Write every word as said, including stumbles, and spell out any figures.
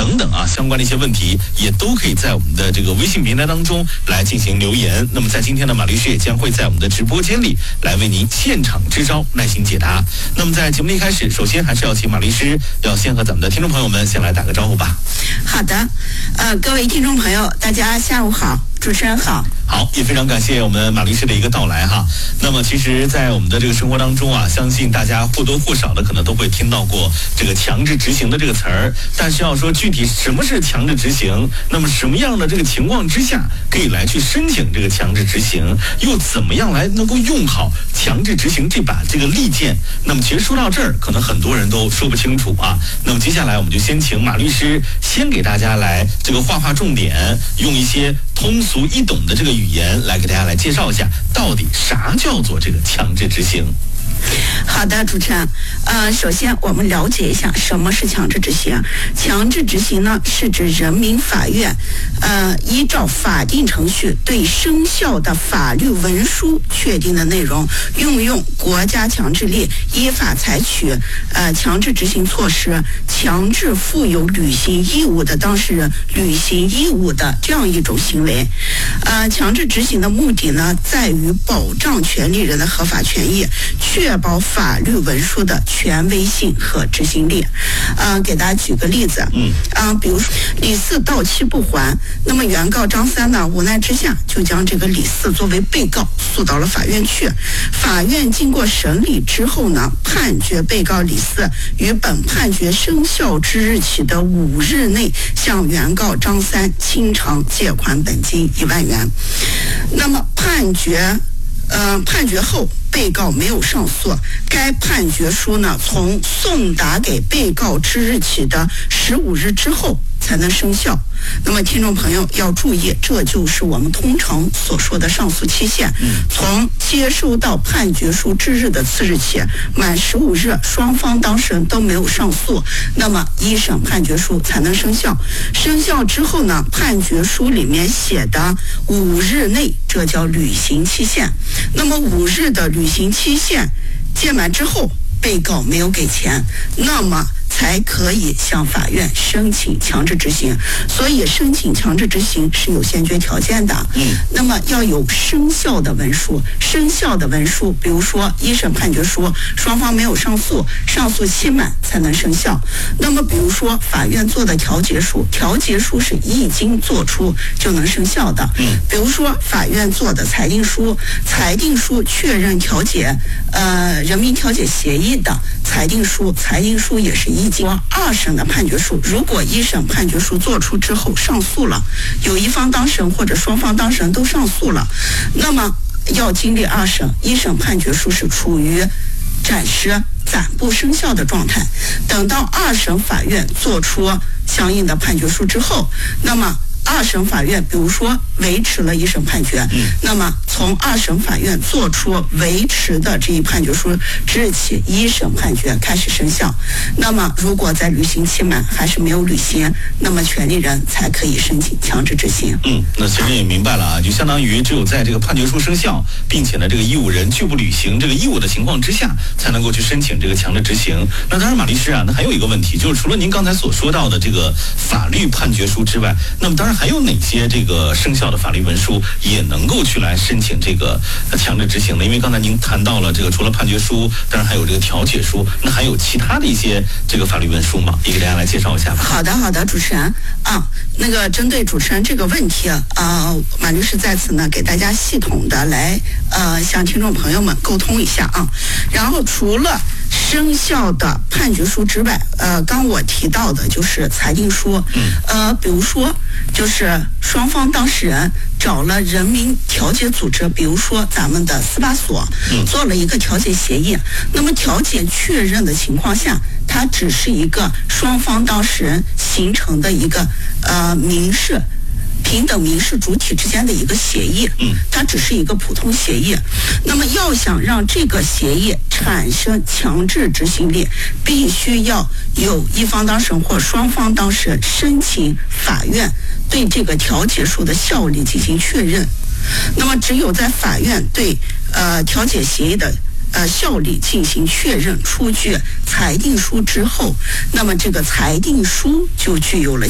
等等啊，相关的一些问题也都可以在我们的这个微信平台当中来进行留言。那么在今天的马律师也将会在我们的直播间里来为您现场支招，耐心解答。那么在节目的一开始，首先还是要请马律师要先和咱们的听众朋友们先来打个招呼吧。 好的，呃，各位听众朋友，大家下午好。主持人好， 好，也非常感谢我们马律师的一个到来哈。那么，其实，在我们的这个生活当中啊，相信大家或多或少的可能都会听到过这个强制执行的这个词儿。但是要说具体什么是强制执行，那么什么样的这个情况之下可以来去申请这个强制执行，又怎么样来能够用好强制执行这把这个利剑？那么，其实说到这儿，可能很多人都说不清楚啊。那么接下来，我们就先请马律师先给大家来这个划划重点，用一些通俗易懂的这个语言来给大家来介绍一下，到底啥叫做这个强制执行。 好的，主持人，呃，首先我们了解一下什么是强制执行。强制执行呢，是指人民法院，呃，依照法定程序对生效的法律文书确定的内容，运用国家强制力，依法采取呃强制执行措施，强制负有履行义务的当事人履行义务的这样一种行为。呃，强制执行的目的呢，在于保障权利人的合法权益，确保法律文书的权威性和执行力。呃，给大家举个例子，嗯，啊、呃，比如说李四到期不还，那么原告张三呢，无奈之下就将这个李四作为被告诉到了法院去。法院经过审理之后呢，判决被告李四于本判决生效之日起的五日内向原告张三清偿借款本金一万元。那么判决，呃，判决后，被告没有上诉，该判决书呢，从送达给被告之日起的十五日之后才能生效。那么听众朋友要注意，这就是我们通常所说的上诉期限。从接收到判决书之日的次日起，满十五日，双方当事人都没有上诉，那么一审判决书才能生效。生效之后呢，判决书里面写的五日内，这叫履行期限。那么五日的履行期限届满之后，被告没有给钱，那么才可以向法院申请强制执行。所以申请强制执行是有先决条件的。嗯，那么要有生效的文书，生效的文书，比如说一审判决书，双方没有上诉，上诉期满才能生效。那么比如说法院做的调解书，调解书是一经作出就能生效的。嗯，比如说法院做的裁定书，裁定书确认调解，呃，人民调解协议的裁定书，裁定书也是一经二审的判决书，如果一审判决书作出之后上诉了，有一方当事人或者双方当事人都上诉了，那么要经历二审，一审判决书是处于暂时暂不生效的状态。等到二审法院做出相应的判决书之后，那么二审法院比如说维持了一审判决，嗯，那么从二审法院做出维持的这一判决书之日起，一审判决开始生效。那么如果在履行期满还是没有履行，那么权利人才可以申请强制执行。 嗯，那其实也明白了啊，就相当于只有在这个判决书生效，并且呢这个义务人拒不履行这个义务的情况之下，才能够去申请这个强制执行。那当然马律师啊，那还有一个问题，就是除了您刚才所说到的这个法律判决书之外，那么当然还有哪些这个生效的法律文书也能够去来申请这个强制执行的？因为刚才您谈到了这个除了判决书，当然还有这个调解书，那还有其他的一些这个法律文书吗？也给大家来介绍一下吧。 好的，好的，主持人啊，那个针对主持人这个问题啊，呃，马律师在此呢给大家系统的来呃向听众朋友们沟通一下啊。然后除了生效的判决书之外，呃，刚我提到的就是裁定书，呃，比如说就是双方当事人找了人民调解组织，比如说咱们的司法所，做了一个调解协议。那么调解确认的情况下，它只是一个双方当事人形成的一个呃民事平等民事主体之间的一个协议，它只是一个普通协议。那么要想让这个协议产生强制执行力，必须要有一方当事人或双方当事人申请法院对这个调解书的效力进行确认。那么只有在法院对呃调解协议的呃效力进行确认，出具裁定书之后，那么这个裁定书就具有了